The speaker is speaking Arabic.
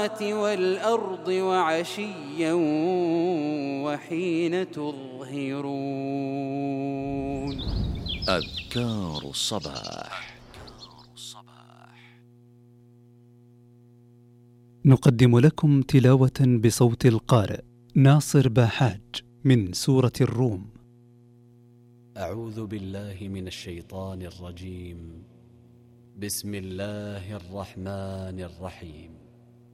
والأرض وعشيا وحين تظهرون. أذكار الصباح. نقدم لكم تلاوة بصوت القارئ ناصر باحاج من سورة الروم. أعوذ بالله من الشيطان الرجيم. بسم الله الرحمن الرحيم.